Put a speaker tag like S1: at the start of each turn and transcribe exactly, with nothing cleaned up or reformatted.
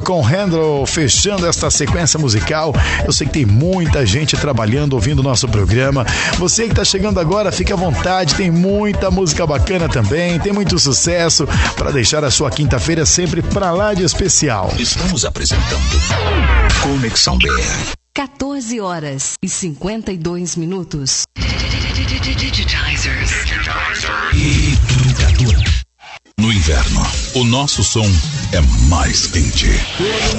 S1: com Handle, fechando esta sequência musical. Eu sei que tem muita gente trabalhando, ouvindo o nosso programa. Você que está chegando agora, fique à vontade, tem muita música bacana também, tem muito sucesso para deixar a sua quinta-feira sempre pra lá de especial.
S2: Estamos apresentando Conexão B R.
S3: quatorze horas e cinquenta e dois minutos.
S2: No inverno, o nosso som é mais quente.